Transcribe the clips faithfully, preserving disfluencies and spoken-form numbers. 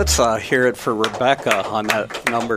Let's uh, hear it for Rebecca on that number.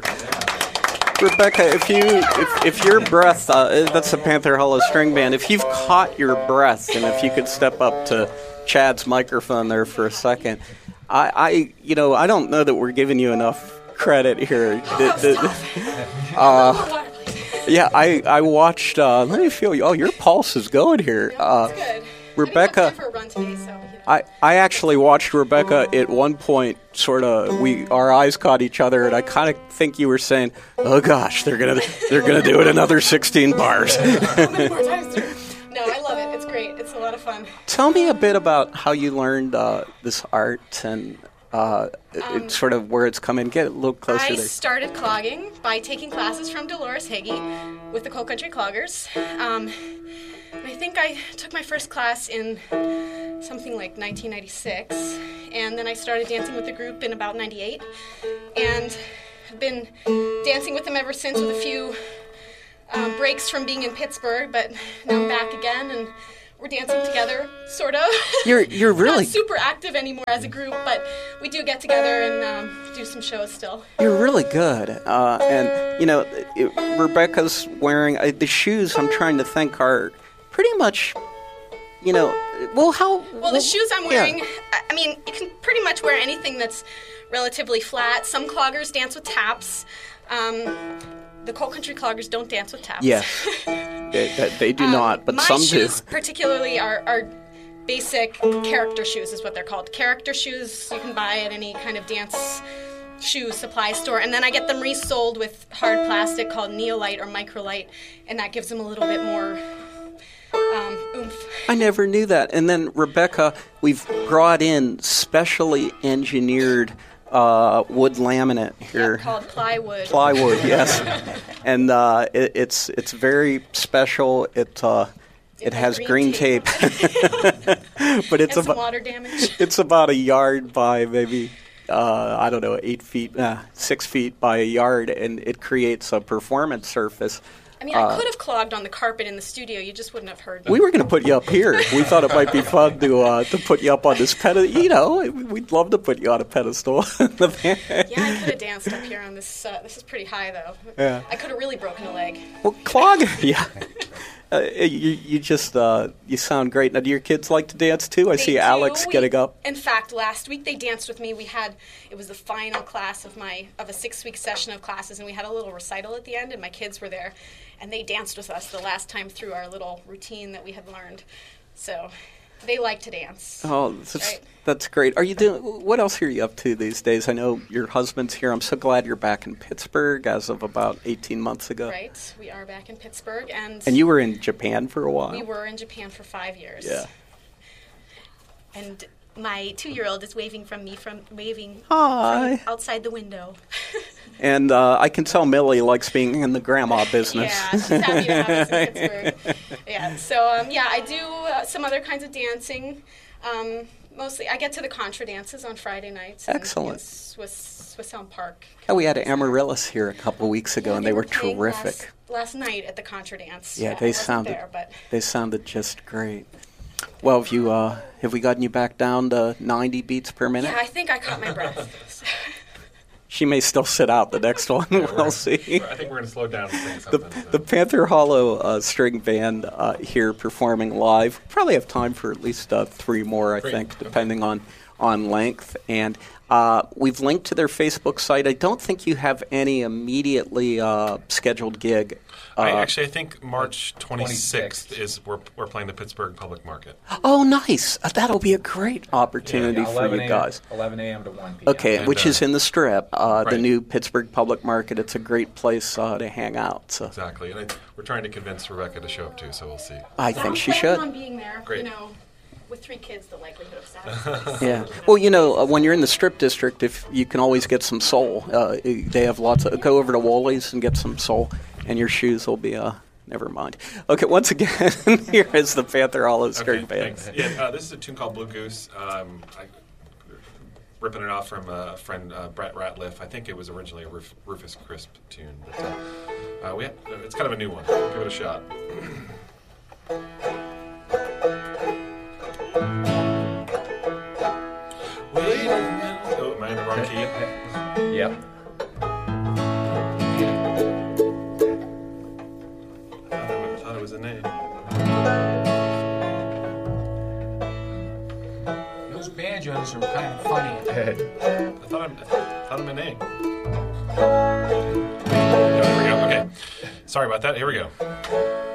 Rebecca, if you if, if your breath, uh, that's the Panther Hollow String Band, if you've caught your breath, and if you could step up to Chad's microphone there for a second, I, I you know, I don't know that we're giving you enough credit here. The, the, uh, yeah, I, I watched, uh, let me feel you, oh, your pulse is going here. Uh, That's good. Rebecca, I didn't have time for a run today, so, you know. I, I actually watched Rebecca at one point, sort of, we our eyes caught each other, and I kind of think you were saying, oh gosh, they're gonna they're gonna do it another sixteen bars. How many more times do No, I love it. It's great. It's a lot of fun. Tell me a bit about how you learned uh, this art and uh, Um, it, sort of where it's come in. Get a little closer I there. started clogging by taking classes from Dolores Hagee with the Coal Country Cloggers. Um, and I think I took my first class in something like nineteen ninety-six, and then I started dancing with the group in about ninety-eight, and I've been dancing with them ever since, with a few um, breaks from being in Pittsburgh, but now I'm back again, and we're dancing together, sort of. You're you're really Not super active anymore as a group, but we do get together and um, do some shows still. You're really good, uh, and you know it, Rebecca's wearing uh, the shoes. I'm trying to think are pretty much, you know, well how well the shoes I'm yeah. wearing. I I mean, you can pretty much wear anything that's relatively flat. Some cloggers dance with taps. Um, the Coal Country Cloggers don't dance with taps. Yes, they, they, they do Um, not, but my some shoes do. particularly are, are basic character shoes is what they're called. Character shoes you can buy at any kind of dance shoe supply store, and then I get them resold with hard plastic called Neolite or Microlite, and that gives them a little bit more um, oomph. I never knew that. And then Rebecca, we've brought in specially engineered uh, wood laminate here. Yeah, called plywood. Plywood, yes, and uh, it, it's it's very special. It uh, it, It has has green green tape, tape. but it's and some about water damage. it's about a yard by maybe uh, I don't know eight feet, uh, six feet by a yard, and it creates a performance surface. I mean, Uh, I could have clogged on the carpet in the studio. You just wouldn't have heard me. We were going to put you up here. We thought it might be fun to uh, to put you up on this pedestal. You know, we'd love to put you on a pedestal. Yeah, I could have danced up here on this. Uh, this is pretty high, though. Yeah. I could have really broken a leg. Well, clog, yeah. Uh, you, you just uh, you sound great. Now, do your kids like to dance too? I They see do. Alex We- getting up. In fact, last week they danced with me. We had it was the final class of my of a six week session of classes, and we had a little recital at the end, and my kids were there, and they danced with us the last time through our little routine that we had learned. So they like to dance. Oh, that's, Right. that's great. Are you doing? What else are you up to these days? I know your husband's here. I'm so glad you're back in Pittsburgh as of about eighteen months ago. Right, we are back in Pittsburgh, and And you were in Japan for a while. we were in Japan for five years. Yeah. And my two-year-old is waving from me from waving Hi. from outside the window. And uh, I can tell Millie likes being in the grandma business. Yeah, she's happy to have us in Pittsburgh. Yeah, so um, yeah, I do uh, some other kinds of dancing. Um, mostly, I get to the contra dances on Friday nights. in- Excellent. In Swiss Swiss Elm Park. Oh, we had Amaryllis here a couple weeks ago, Yeah, and they were playing terrific. Last, last night at the contra dance. Yeah, I they wasn't sounded there, but they sounded just great. Well, have you uh, have we gotten you back down to ninety beats per minute? yeah, I think I caught my breath. She may still sit out the next one. Yeah, we'll see. I think we're going to slow down and sing The, something. so. the Panther Hollow uh, String Band uh, here performing live. Probably have time for at least uh, three more, I Great. think, Okay. depending on, on length. And uh, we've linked to their Facebook site. I don't think you have any immediately uh, scheduled gig. Uh, I actually, I think March twenty-sixth, twenty-sixth. is we're, we're playing the Pittsburgh Public Market. oh, nice. Uh, that'll be a great opportunity Yeah, for you guys. eleven a.m. to one p.m. Okay, And, which uh, is in the Strip, uh, the right. new Pittsburgh Public Market. It's a great place uh, to hang out. So Exactly. And I, we're trying to convince Rebecca to show up too, so we'll see. I I'm think she planning should. on being there. Great. You know, with three kids, the likelihood of satisfying. Yeah. Well, you know, uh, when you're in the Strip District, if you can always get some soul. Uh, they have lots of. Go over to Woolies and get some soul, and your shoes will be. Uh, never mind. Okay. Once again, here is the Panther Hollow String Okay, Band. thanks. Yeah, uh, this is a tune called Blue Goose. Um, I, ripping it off from a friend, uh, Brett Ratliff. I think it was originally a Ruf, Rufus Crisp tune. But, uh, uh, we had, it's kind of a new one. Give it a shot. Wait a minute. Oh, am I in the wrong key? Yep. I thought it was, thought it was an A. Those banjos are kind of funny. I thought I'm, I thought I'm in A. Oh, there we go. Okay. Sorry about that. Here we go.